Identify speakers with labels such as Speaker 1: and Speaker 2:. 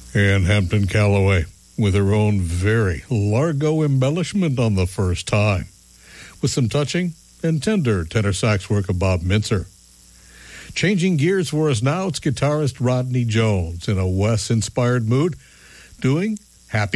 Speaker 1: And Hampton Calloway with her own very Largo embellishment on the first time, with some touching and tender tenor sax work of Bob Mintzer. Changing gears for us now, it's guitarist Rodney Jones in a Wes-inspired mood, doing